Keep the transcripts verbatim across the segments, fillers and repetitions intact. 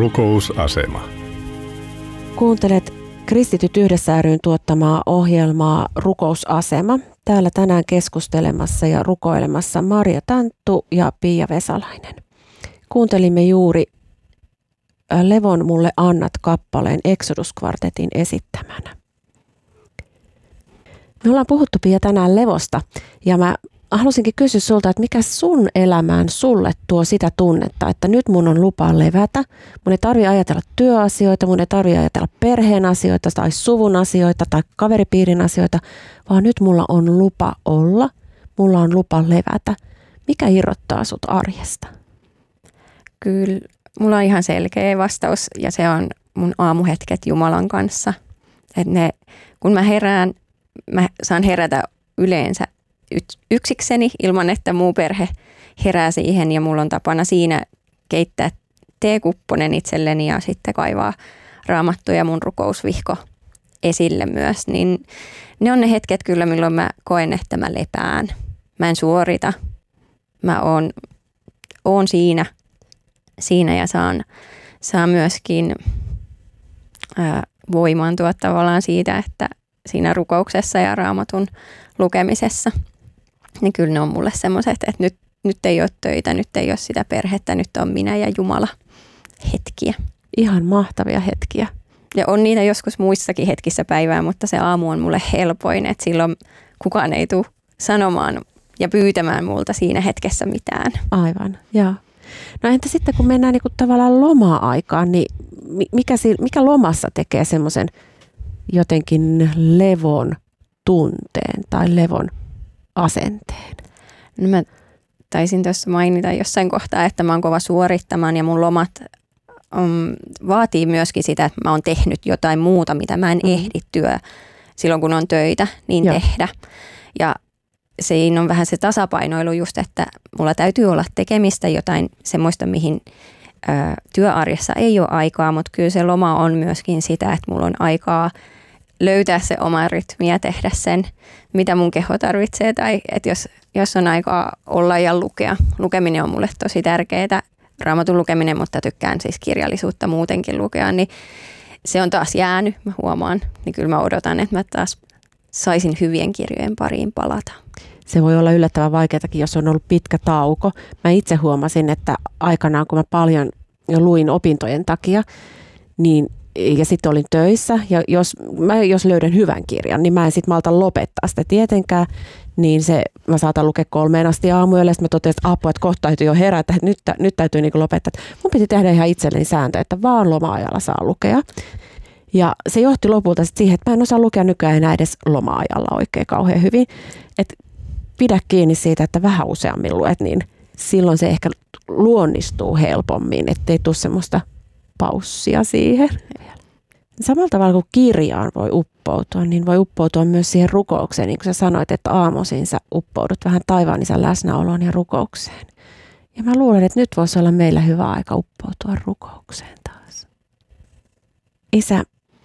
Rukousasema. Kuuntelet Kristityt yhdessä ry:n tuottamaa ohjelmaa Rukousasema. Täällä tänään keskustelemassa ja rukoilemassa Maria Tanttu ja Pia Vesalainen. Kuuntelimme juuri Levon mulle annat -kappaleen Exodus-kvartetin esittämänä. Me ollaan puhuttu, Pia, tänään levosta ja mä halusinkin kysyä sulta, että mikä sun elämään sulle tuo sitä tunnetta, että nyt mun on lupa levätä. Mun ei tarvitse ajatella työasioita, mun ei tarvitse ajatella perheen asioita tai suvun asioita tai kaveripiirin asioita, vaan nyt mulla on lupa olla, mulla on lupa levätä. Mikä irrottaa sut arjesta? Kyllä, mulla on ihan selkeä vastaus ja se on mun aamuhetket Jumalan kanssa. Et ne, kun mä herään, mä saan herätä yleensä yksikseni ilman, että muu perhe herää siihen ja mulla on tapana siinä keittää teekupponen itselleni ja sitten kaivaa raamattu ja mun rukousvihko esille myös. Niin ne on ne hetket kyllä, milloin mä koen, että mä lepään. Mä en suorita. Mä oon, oon siinä, siinä ja saan, saan myöskin ää, voimaantua tavallaan siitä, että siinä rukouksessa ja raamatun lukemisessa. Niin kyllä ne on mulle semmoiset, että nyt, nyt ei ole töitä, nyt ei ole sitä perhettä, nyt on minä ja Jumala hetkiä. Ihan mahtavia hetkiä. Ja on niitä joskus muissakin hetkissä päivää, mutta se aamu on mulle helpoin, että silloin kukaan ei tule sanomaan ja pyytämään multa siinä hetkessä mitään. Aivan, joo. No entä sitten kun mennään niin kuin tavallaan loma-aikaan, niin mikä, mikä lomassa tekee semmoisen jotenkin levon tunteen tai levon asenteen? No mä taisin tuossa mainita jossain kohtaa, että mä oon kova suorittamaan ja mun lomat um, vaatii myöskin sitä, että mä oon tehnyt jotain muuta, mitä mä en mm. ehdi työ silloin, kun on töitä, niin Joo. tehdä. Ja siinä on vähän se tasapainoilu just, että mulla täytyy olla tekemistä jotain semmoista, mihin ö, työarjessa ei ole aikaa, mutta kyllä se loma on myöskin sitä, että mulla on aikaa löytää se oma rytmi ja tehdä sen, mitä mun keho tarvitsee. Tai että jos, jos on aikaa olla ja lukea. Lukeminen on mulle tosi tärkeää. Raamatun lukeminen, mutta tykkään siis kirjallisuutta muutenkin lukea. Niin se on taas jäänyt, mä huomaan. Niin kyllä mä odotan, että mä taas saisin hyvien kirjojen pariin palata. Se voi olla yllättävän vaikeatakin, jos on ollut pitkä tauko. Mä itse huomasin, että aikanaan kun mä paljon jo luin opintojen takia, niin ja sitten olin töissä, ja jos, mä, jos löydän hyvän kirjan, niin mä en sitten malta lopettaa sitä tietenkään, niin se, mä saatan lukea kolmeen asti aamuyöllä, ja sitten mä totesin, että apua, että kohta täytyy jo herätä, että nyt, nyt täytyy niinku lopettaa. Mun piti tehdä ihan itselleni sääntö, että vaan loma-ajalla saa lukea. Ja se johti lopulta sit siihen, että mä en osaa lukea nykyään enää edes loma-ajalla oikein kauhean hyvin. Että pidä kiinni siitä, että vähän useammin luet, niin silloin se ehkä luonnistuu helpommin, ettei tule semmoista paussia siihen. Samalla tavalla kuin kirjaan voi uppoutua, niin voi uppoutua myös siihen rukoukseen. Niin kuin sä sanoit, että aamuisin sä uppoudut vähän taivaan isän läsnäoloon ja rukoukseen. Ja mä luulen, että nyt voisi olla meillä hyvä aika uppoutua rukoukseen taas. Isä,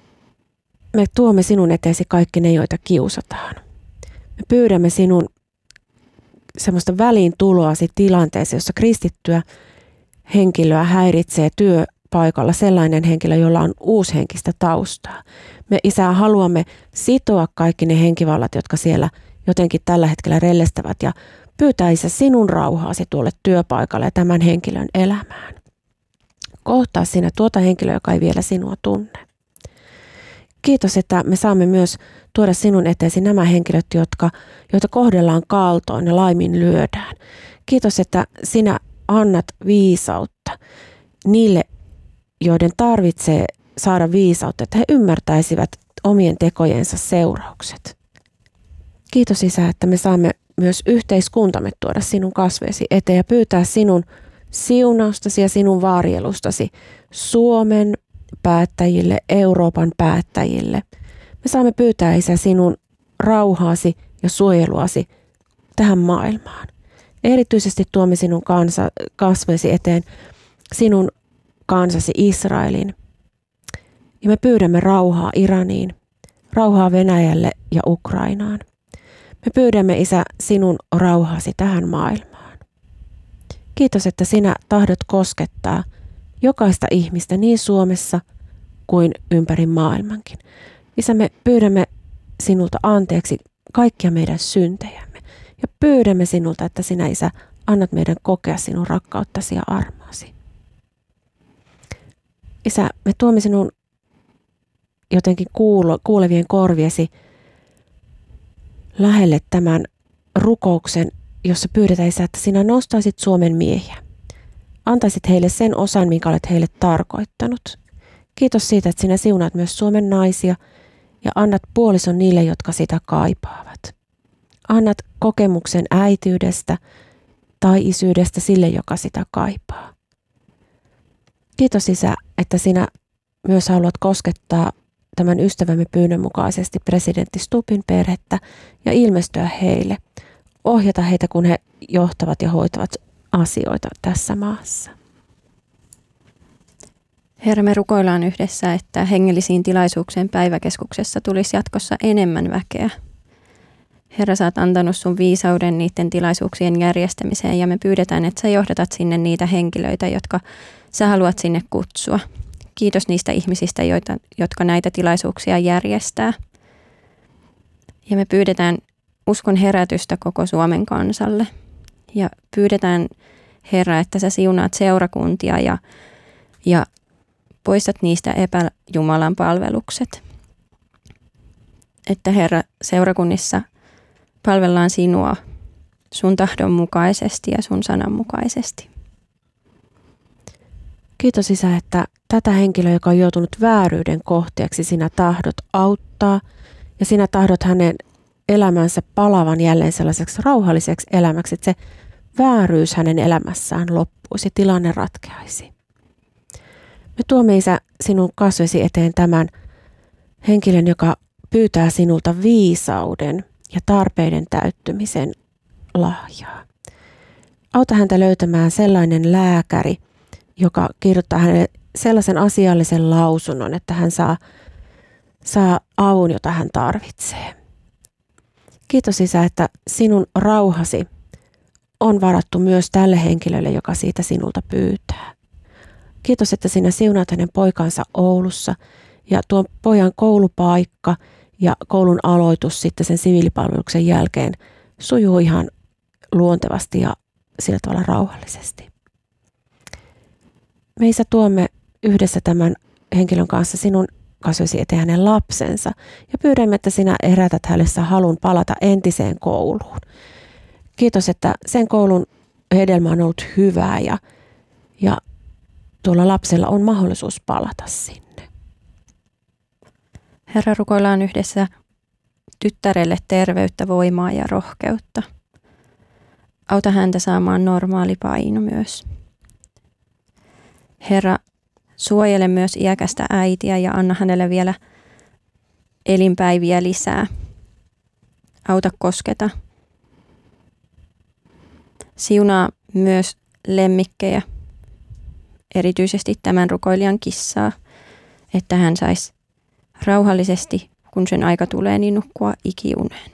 me tuomme sinun eteesi kaikki ne, joita kiusataan. Me pyydämme sinun semmoista väliintuloasi tilanteessa, jossa kristittyä henkilöä häiritsee työpaikalla sellainen henkilö, jolla on uushenkistä taustaa. Me, Isä, haluamme sitoa kaikki ne henkivallat, jotka siellä jotenkin tällä hetkellä rellestävät, ja pyytää, Isä, sinun rauhaasi tuolle työpaikalle ja tämän henkilön elämään. Kohtaa sinä tuota henkilöä, joka ei vielä sinua tunne. Kiitos, että me saamme myös tuoda sinun eteesi nämä henkilöt, jotka, joita kohdellaan kaltoin ja laimin lyödään. Kiitos, että sinä annat viisautta niille, joiden tarvitsee saada viisautta, että he ymmärtäisivät omien tekojensa seuraukset. Kiitos, Isä, että me saamme myös yhteiskuntamme tuoda sinun kasveesi eteen ja pyytää sinun siunaustasi ja sinun varjelustasi Suomen päättäjille, Euroopan päättäjille. Me saamme pyytää, Isä, sinun rauhaasi ja suojeluasi tähän maailmaan. Erityisesti tuomme sinun kansa, kasveesi eteen sinun kansasi Israelin. Ja me pyydämme rauhaa Iraniin, rauhaa Venäjälle ja Ukrainaan. Me pyydämme, Isä, sinun rauhaasi tähän maailmaan. Kiitos, että sinä tahdot koskettaa jokaista ihmistä niin Suomessa kuin ympäri maailmankin. Isä, me pyydämme sinulta anteeksi kaikkia meidän syntejämme ja pyydämme sinulta, että sinä, Isä, annat meidän kokea sinun rakkauttasi ja armoasi. Isä, me tuomme sinun jotenkin kuulo, kuulevien korviesi lähelle tämän rukouksen, jossa pyydetään, Isä, että sinä nostaisit Suomen miehiä. Antaisit heille sen osan, minkä olet heille tarkoittanut. Kiitos siitä, että sinä siunaat myös Suomen naisia ja annat puolison niille, jotka sitä kaipaavat. Annat kokemuksen äitiydestä tai isyydestä sille, joka sitä kaipaa. Kiitos, Isä, että sinä myös haluat koskettaa tämän ystävämme pyynnön mukaisesti presidentti Stubbin perhettä ja ilmestyä heille, ohjata heitä, kun he johtavat ja hoitavat asioita tässä maassa. Herra, me rukoillaan yhdessä, että hengellisiin tilaisuuksien päiväkeskuksessa tulisi jatkossa enemmän väkeä. Herra, sä oot antanut sun viisauden niiden tilaisuuksien järjestämiseen ja me pyydetään, että sä johdatat sinne niitä henkilöitä, jotka sä haluat sinne kutsua. Kiitos niistä ihmisistä, joita, jotka näitä tilaisuuksia järjestää. Ja me pyydetään uskon herätystä koko Suomen kansalle. Ja pyydetään, Herra, että sä siunaat seurakuntia ja, ja poistat niistä epäjumalan palvelukset. Että, Herra, seurakunnissa palvellaan sinua sun tahdon mukaisesti ja sun sanan mukaisesti. Kiitos, Isä, että tätä henkilöä, joka on joutunut vääryyden kohteeksi, sinä tahdot auttaa ja sinä tahdot hänen elämänsä palavan jälleen sellaiseksi rauhalliseksi elämäksi, että se vääryys hänen elämässään loppuisi, tilanne ratkeaisi. Me tuomme, Isä, sinun kasvesi eteen tämän henkilön, joka pyytää sinulta viisauden ja tarpeiden täyttymisen lahjaa. Auta häntä löytämään sellainen lääkäri, joka kirjoittaa hänelle sellaisen asiallisen lausunnon, että hän saa, saa avun, jota hän tarvitsee. Kiitos, Isä, että sinun rauhasi on varattu myös tälle henkilölle, joka siitä sinulta pyytää. Kiitos, että sinä siunaat hänen poikansa Oulussa ja tuon pojan koulupaikka ja koulun aloitus sitten sen siviilipalveluksen jälkeen sujuu ihan luontevasti ja sillä tavalla rauhallisesti. Me, Isä, tuomme yhdessä tämän henkilön kanssa sinun kasvesi eteen hänen lapsensa ja pyydämme, että sinä herätät hänessä halun palata entiseen kouluun. Kiitos, että sen koulun hedelmä on ollut hyvää ja, ja tuolla lapsella on mahdollisuus palata sinne. Herra, rukoillaan yhdessä tyttärelle terveyttä, voimaa ja rohkeutta. Auta häntä saamaan normaali paino myös. Herra, suojele myös iäkästä äitiä ja anna hänelle vielä elinpäiviä lisää. Auta kosketa. Siunaa myös lemmikkejä, erityisesti tämän rukoilijan kissaa, että hän saisi rauhallisesti, kun sen aika tulee, niin nukkua ikiuneen.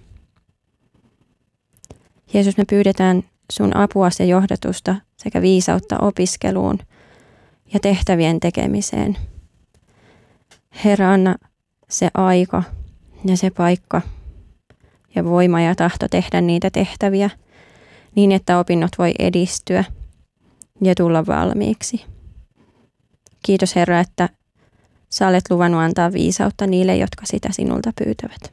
Jeesus, me pyydetään sun apuasi ja johdatusta sekä viisautta opiskeluun ja tehtävien tekemiseen. Herra, anna se aika ja se paikka ja voima ja tahto tehdä niitä tehtäviä niin, että opinnot voi edistyä ja tulla valmiiksi. Kiitos, Herra, että sä olet luvannut antaa viisautta niille, jotka sitä sinulta pyytävät.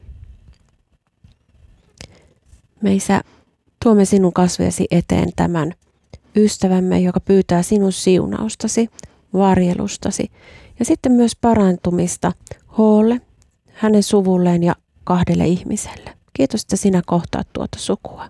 Me, Isä, tuomme sinun kasvesi eteen tämän ystävämme, joka pyytää sinun siunaustasi, varjelustasi ja sitten myös parantumista Hoolle, hänen suvulleen ja kahdelle ihmiselle. Kiitos, että sinä kohtaat tuota sukua.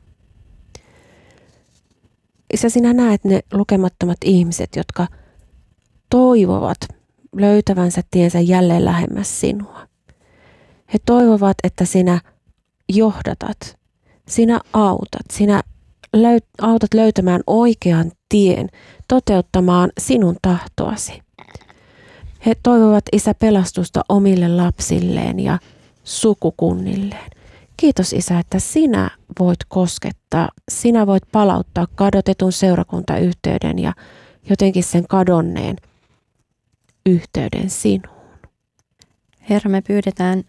Isä, sinä näet ne lukemattomat ihmiset, jotka toivovat löytävänsä tiensä jälleen lähemmäs sinua. He toivovat, että sinä johdatat, sinä autat, sinä löy- autat löytämään oikean tien, toteuttamaan sinun tahtoasi. He toivovat, Isä, pelastusta omille lapsilleen ja sukukunnilleen. Kiitos, Isä, että sinä voit koskettaa, sinä voit palauttaa kadotetun seurakuntayhteyden ja jotenkin sen kadonneen yhteyden sinuun. Herra, me pyydetään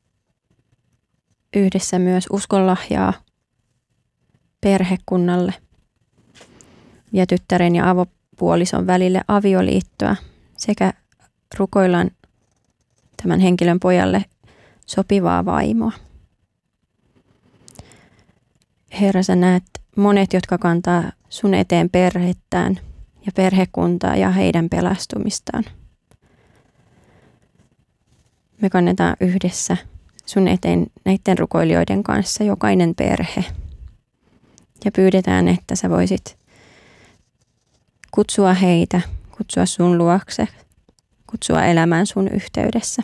yhdessä myös uskonlahjaa perhekunnalle ja tyttären ja avopuolison välille avioliittoa sekä rukoillaan tämän henkilön pojalle sopivaa vaimoa. Herra, sä näet monet, jotka kantaa sun eteen perhettään ja perhekuntaa ja heidän pelastumistaan. Me kannetaan yhdessä sun eteen näiden rukoilijoiden kanssa jokainen perhe. Ja pyydetään, että sä voisit kutsua heitä, kutsua sun luokse, kutsua elämään sun yhteydessä.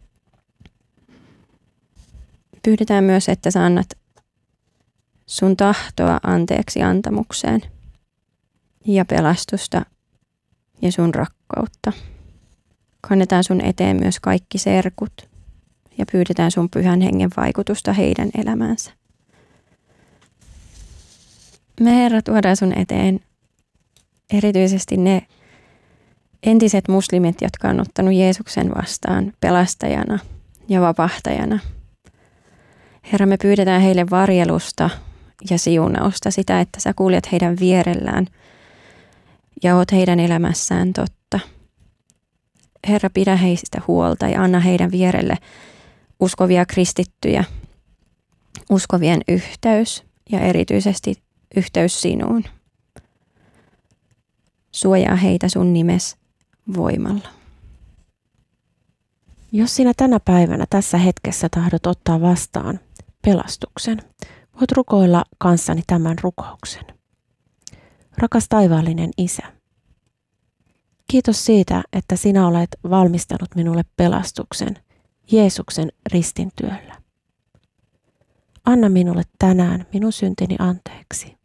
Pyydetään myös, että sä annat sun tahtoa anteeksi antamukseen ja pelastusta ja sun rakkautta. Kannetaan sun eteen myös kaikki serkut ja pyydetään sun pyhän hengen vaikutusta heidän elämäänsä. Me Herra tuodaan sun eteen erityisesti ne entiset muslimit, jotka on ottanut Jeesuksen vastaan pelastajana ja vapahtajana. Herra, me pyydetään heille varjelusta ja siunausta, sitä, että sä kuljet heidän vierellään ja oot heidän elämässään totta. Herra, pidä heistä huolta ja anna heidän vierelle uskovia kristittyjä, uskovien yhteys ja erityisesti yhteys sinuun. Suojaa heitä sun nimes voimalla. Jos sinä tänä päivänä tässä hetkessä tahdot ottaa vastaan pelastuksen, voit rukoilla kanssani tämän rukouksen. Rakas taivaallinen Isä, kiitos siitä, että sinä olet valmistanut minulle pelastuksen Jeesuksen ristintyöllä. Anna minulle tänään minun syntini anteeksi.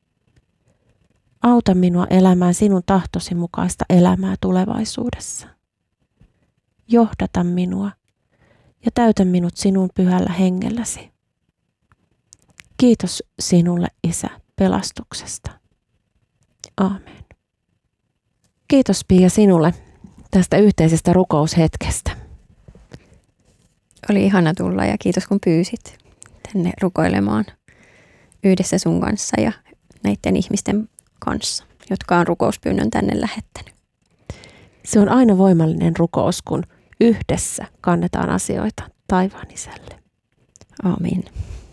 Auta minua elämään sinun tahtosi mukaista elämää tulevaisuudessa. Johdata minua ja täytä minut sinun pyhällä hengelläsi. Kiitos sinulle, Isä, pelastuksesta. Aamen. Kiitos Pia sinulle tästä yhteisestä rukoushetkestä. Oli ihana tulla ja kiitos kun pyysit tänne rukoilemaan yhdessä sun kanssa ja näiden ihmisten kanssa, jotka on rukouspyynnön tänne lähettänyt. Se on aina voimallinen rukous, kun yhdessä kannetaan asioita taivaan Isälle. Aamen.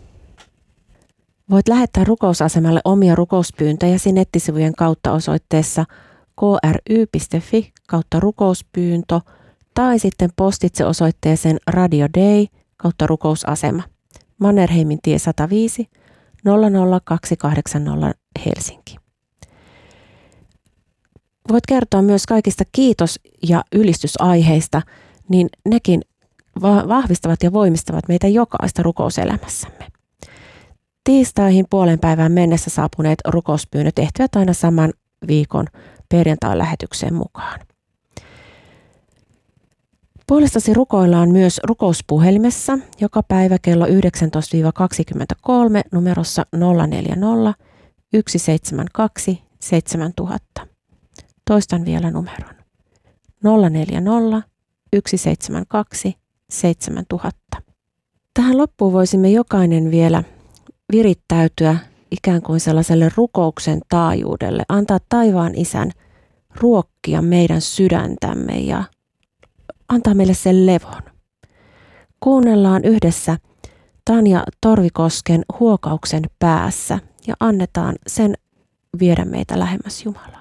Voit lähettää rukousasemalle omia rukouspyyntöjäsi nettisivujen kautta osoitteessa kry.fi kautta rukouspyyntö tai sitten postitse osoitteeseen Radio Day kautta rukousasema Mannerheimin tie sata viisi nolla nolla kaksi kahdeksan nolla Helsinki. Voit kertoa myös kaikista kiitos- ja ylistysaiheista, niin nekin vahvistavat ja voimistavat meitä jokaista rukouselämässämme. Tiistaihin puolen päivään mennessä saapuneet rukouspyynnöt ehtivät aina saman viikon perjantain lähetykseen mukaan. Puolestasi rukoillaan myös rukouspuhelimessa joka päivä kello yhdeksäntoista kaksikymmentäkolme numerossa nolla neljä nolla yksi seitsemän kaksi seitsemän nolla nolla nolla. Toistan vielä numeron nolla neljä nolla yksi seitsemän kaksi seitsemän nolla nolla nolla. Tähän loppuun voisimme jokainen vielä virittäytyä ikään kuin sellaiselle rukouksen taajuudelle, antaa taivaan Isän ruokkia meidän sydäntämme ja antaa meille sen levon. Kuunnellaan yhdessä Tanja Torvikosken Huokauksen päässä ja annetaan sen viedä meitä lähemmäs Jumalaa.